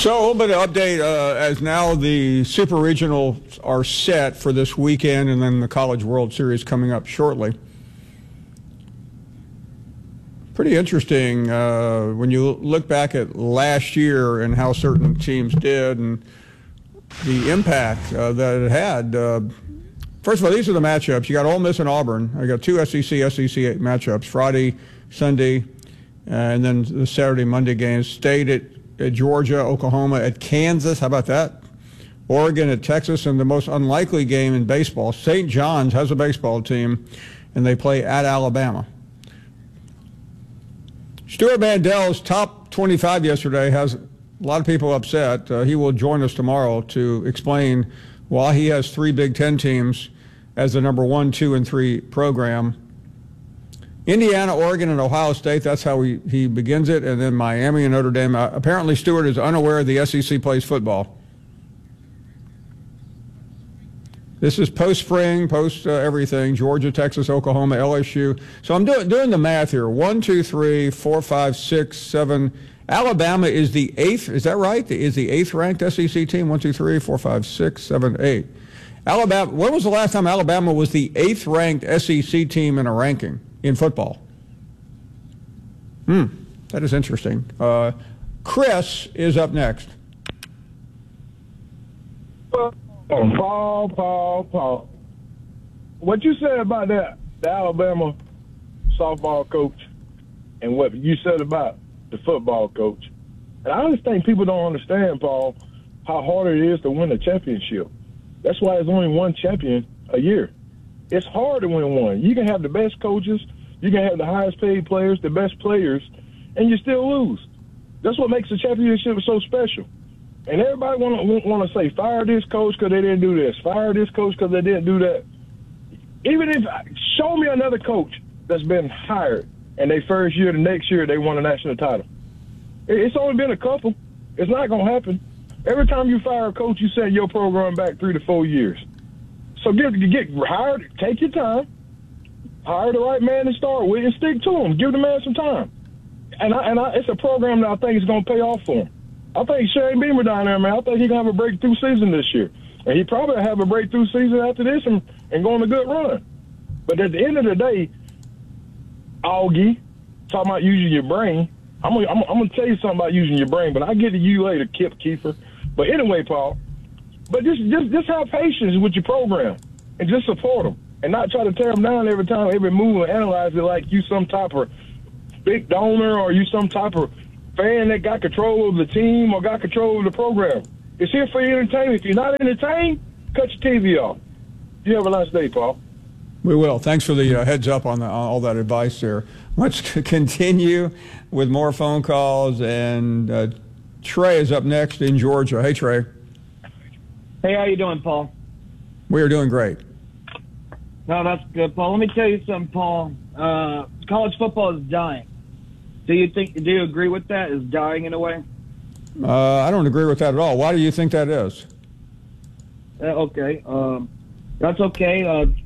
So a little bit of update as now the Super Regionals are set for this weekend and then the College World Series coming up shortly. Pretty interesting when you look back at last year and how certain teams did and the impact that it had. First of all, these are the matchups. You got Ole Miss and Auburn. I got two SEC matchups, Friday, Sunday, and then the Saturday, Monday games. State at Georgia, Oklahoma at Kansas. How about that? Oregon at Texas, and the most unlikely game in baseball. St. John's has a baseball team, and they play at Alabama. Stuart Mandel's top 25 yesterday has a lot of people upset. He will join us tomorrow to explain why he has three Big Ten teams as the number 1, 2, and 3 program. Indiana, Oregon, and Ohio State, that's how he begins it, and then Miami and Notre Dame. Apparently, Stewart is unaware the SEC plays football. This is post-spring, post-everything, Georgia, Texas, Oklahoma, LSU. So I'm doing the math here. 1, 2, 3, 4, 5, 6, 7. Alabama is the 8th, is that right? Is the 8th ranked SEC team? 1, 2, 3, 4, 5, 6, 7, 8. Alabama, when was the last time Alabama was the 8th ranked SEC team in a ranking in football? That is interesting. Chris is up next. Paul. What you said about the Alabama softball coach and what you said about the football coach, and I just think people don't understand, Paul, how hard it is to win a championship. That's why there's only one champion a year. It's hard to win one. You can have the best coaches, you can have the highest paid players, the best players, and you still lose. That's what makes the championship so special. And everybody want to say, fire this coach because they didn't do this, fire this coach because they didn't do that. Show me another coach that's been hired and they first year, the next year, they won a national title. It's only been a couple. It's not going to happen. Every time you fire a coach, you send your program back 3 to 4 years. So get hired, take your time, hire the right man to start with, and stick to him. Give the man some time. And it's a program that I think is going to pay off for him. I think Shane Beamer down there, man, I think he's going to have a breakthrough season this year. And he probably have a breakthrough season after this and go on a good run. But at the end of the day, Augie, talking about using your brain, I'm going to tell you something about using your brain, but I'll get to you later, Kip Keefer. But anyway, Paul, but just have patience with your program and just support them and not try to tear them down every move and analyze it like you some type of big donor or you some type of fan that got control of the team or got control of the program. It's here for your entertainment. If you're not entertained, cut your TV off. You have a nice day, Paul. We will. Thanks for the heads up on all that advice there. Let's continue with more phone calls, and Trey is up next in Georgia. Hey, Trey. Hey, how you doing, Paul? We are doing great. No, that's good, Paul. Let me tell you something, Paul. College football is dying. Do you agree with that? Is dying in a way? I don't agree with that at all. Why do you think that is? Okay. That's okay.